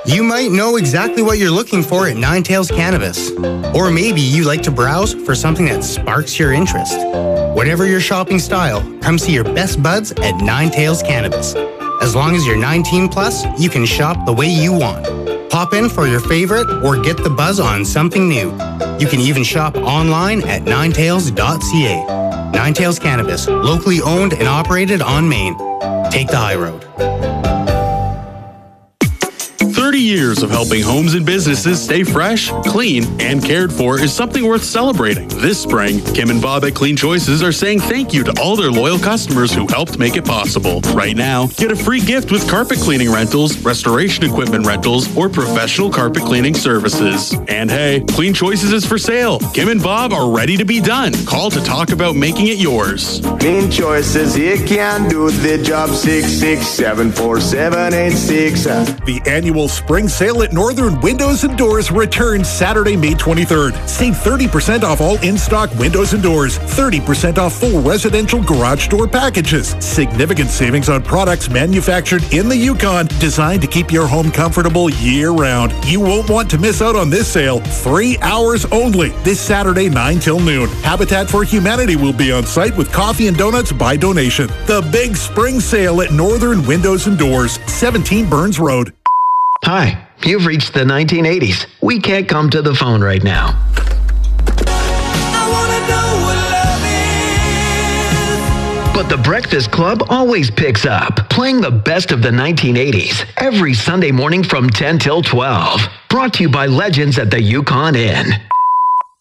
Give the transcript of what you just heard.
You might know exactly what you're looking for at Nine Tails Cannabis. Or maybe you like to browse for something that sparks your interest. Whatever your shopping style, come see your best buds at Nine Tails Cannabis. As long as you're 19 plus, you can shop the way you want. Pop in for your favorite or get the buzz on something new. You can even shop online at ninetails.ca. Nine Tails Cannabis, locally owned and operated on Main. Take the high road. 30 years of helping homes and businesses stay fresh, clean, and cared for is something worth celebrating. This spring, Kim and Bob at Clean Choices are saying thank you to all their loyal customers who helped make it possible. Right now, get a free gift with carpet cleaning rentals, restoration equipment rentals, or professional carpet cleaning services. And hey, Clean Choices is for sale. Kim and Bob are ready to be done. Call to talk about making it yours. Clean Choices, you can do the job. 6674786. The annual spring sale at Northern Windows and Doors returns Saturday, May 23rd. Save 30% off all in-stock windows and doors, 30% off full residential garage door packages, significant savings on products manufactured in the Yukon, designed to keep your home comfortable year-round. You won't want to miss out on this sale. 3 hours only, this Saturday 9 till noon. Habitat for Humanity will be on site with coffee and donuts by donation. The big spring sale at Northern Windows and Doors, 17 Burns Road. Hi, you've reached the 1980s. We can't come to the phone right now. But the Breakfast Club always picks up, playing the best of the 1980s every Sunday morning from 10 till 12. Brought to you by Legends at the Yukon Inn.